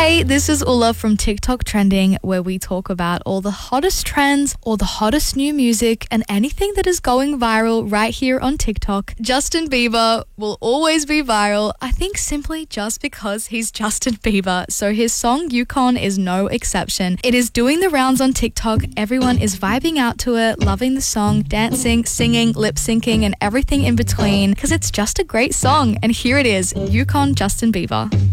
Hey, this is Ulla from TikTok Trending, where we talk about all the hottest trends, all the hottest new music, and anything that is going viral right here on TikTok. Justin Bieber will always be viral, I think simply just because he's Justin Bieber, so his song Yukon is no exception. It is doing the rounds on TikTok, everyone is vibing out to it, loving the song, dancing, singing, lip-syncing, and everything in between, because it's just a great song. And here it is, Yukon, Justin Bieber.